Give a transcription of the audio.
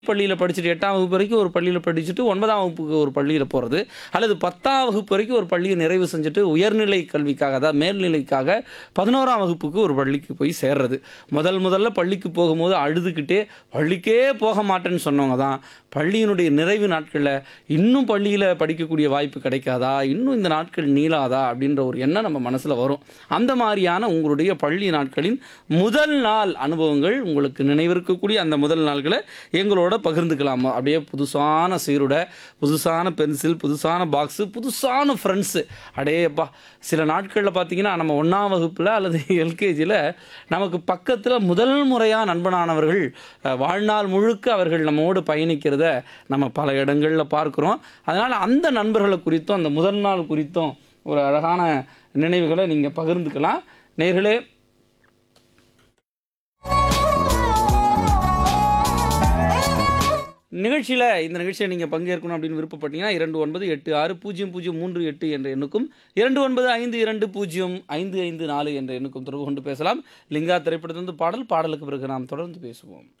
பள்ளியில படிச்சுட்டு 8ஆம் வகுப்பு வரைக்கும் ஒரு பள்ளியில படிச்சுட்டு 9ஆம் வகுப்புக்கு ஒரு பள்ளியில போறது. அல்லது 10ஆம் வகுப்பு வரைக்கும் ஒரு பள்ளிய நிறைவு செஞ்சுட்டு உயர்நிலை கல்விக்காக, அதாவது மேல்நிலைக்காக 11ஆம் வகுப்புக்கு ஒரு பள்ளிக்கு போய் சேர்றது. முதல்ல பள்ளிக்கு போகும்போது அழுதுகிட்டே பள்ளிக்கே போக மாட்டேன்னு சொன்னவங்க தான், பள்ளியினுடைய நிறைவு நாட்கள்ல இன்னும் பள்ளியில படிக்கக்கூடிய வாய்ப்பு கிடைக்காதா? இன்னும் இந்த நாட்கள் நீளாதா? அப்படின்ற ஒரு எண்ணம் நம்ம மனசுல வரும். அந்த மாரியான உங்களுடைய பள்ளி நாட்களின் முதல் நாள் அனுபவங்கள் உங்களுக்கு நினைவிருக்கக்கூடிய அந்த முதல் நாள்கள எங்களோட பகிர்ந்துக்கலாமா? அப்படியே புதுசான சீருடை, புதுசான பென்சில், புதுசான பாக்ஸு, புதுசான ஃப்ரெண்ட்ஸு. அடேயப்பா! சில நாட்கள்ல பார்த்தீங்கன்னா, நம்ம 1ஆம் வகுப்புல அல்லது எல்கேஜில நமக்கு பக்கத்துல முதல் முறையா நண்பனானவர்கள், வாழ்நாள் முழுக்க அவர்கள் நம்மோடு பயணிக்கிறத நம்ம பல இடங்கள்ல பார்க்கிறோம். அதனால அந்த நண்பர்கள குறித்தும், அந்த முதல் நாள் குறித்தும் ஒரு அழகான நினைவுகள நீங்க பகிர்ந்துக்கலாம். நேயர்களே, இந்த நிகழ்ச்சியில நீங்க பங்கேற்கணும் அப்படின்னு விருப்பப்பட்டீங்கன்னா 29860038 என்ற எண்ணுக்கும் 2952055554 என்ற எண்ணுக்கும் தொடர்பு கொண்டு பேசலாம். லிங்கா திரைப்படத்திலிருந்து பாடல், பாடலுக்கு பிறகு நாம் தொடர்ந்து பேசுவோம்.